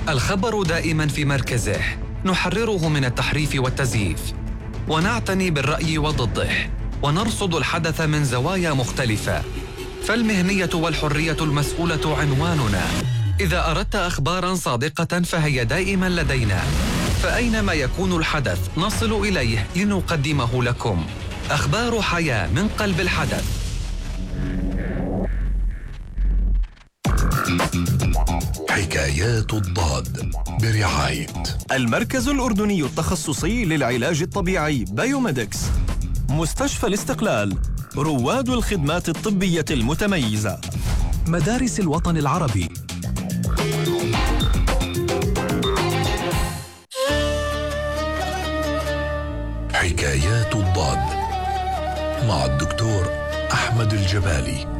الخبر دائما في مركزه، نحرره من التحريف والتزييف، ونعتني بالرأي وضده، ونرصد الحدث من زوايا مختلفة. فالمهنية والحرية المسؤولة عنواننا. إذا أردت أخباراً صادقة فهي دائماً لدينا، فأينما يكون الحدث نصل إليه لنقدمه لكم. أخبار حياة من قلب الحدث. حكايات الضاد برعاية المركز الأردني التخصصي للعلاج الطبيعي بايوميدكس، مستشفى الاستقلال، رواد الخدمات الطبية المتميزة، مدارس الوطن العربي. حكايات الضاد مع الدكتور أحمد الجبالي.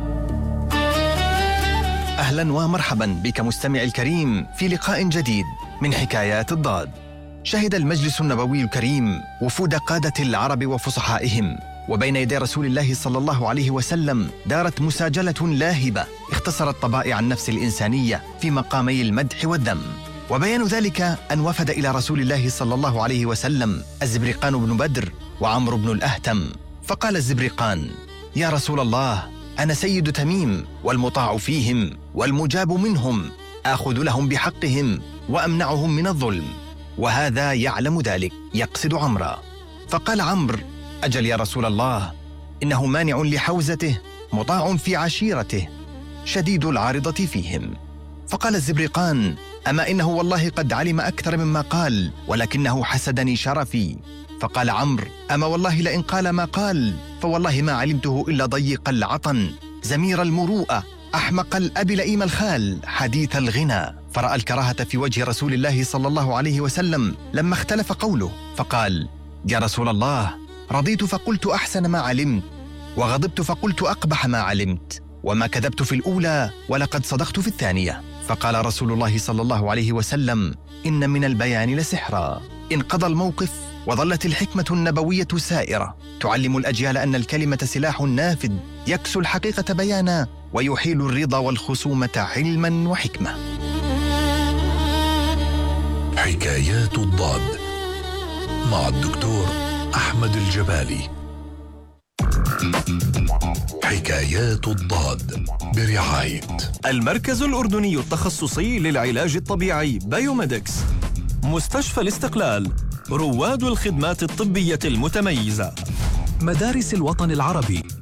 أهلا ومرحبا بك مستمع الكريم في لقاء جديد من حكايات الضاد. شهد المجلس النبوي الكريم وفود قادة العرب وفصحائهم، وبين يدي رسول الله صلى الله عليه وسلم دارت مساجلة لاهبة اختصرت طبائع النفس الإنسانية في مقامي المدح والذم. وبيان ذلك أن وفد إلى رسول الله صلى الله عليه وسلم الزبرقان بن بدر وعمرو بن الأهتم، فقال الزبرقان: يا رسول الله، أنا سيد تميم والمطاع فيهم والمجاب منهم، آخذ لهم بحقهم وأمنعهم من الظلم، وهذا يعلم ذلك، يقصد عمرا. فقال عمرو: أجل يا رسول الله، إنه مانع لحوزته، مطاع في عشيرته، شديد العارضة فيهم. فقال الزبرقان: أما إنه والله قد علم أكثر مما قال، ولكنه حسدني شرفي. فقال عمرو: أما والله لئن قال ما قال فوالله ما علمته إلا ضيق العطن، زمير المروءة، أحمق الأب لئيم الخال، حديث الغنى. فرأى الكراهة في وجه رسول الله صلى الله عليه وسلم لما اختلف قوله، فقال: يا رسول الله، رضيت فقلت أحسن ما علمت، وغضبت فقلت أقبح ما علمت، وما كذبت في الأولى ولقد صدقت في الثانية. فقال رسول الله صلى الله عليه وسلم: إن من البيان لسحرا. انقضى الموقف وظلت الحكمة النبوية سائرة تعلم الأجيال أن الكلمة سلاح نافذ يكسو الحقيقة بيانا ويحيل الرضا والخصومة علما وحكمة. حكايات الضاد مع الدكتور أحمد الجبالي. حكايات الضاد برعاية المركز الأردني التخصصي للعلاج الطبيعي بايوميدكس، مستشفى الاستقلال، رواد الخدمات الطبية المتميزة، مدارس الوطن العربي.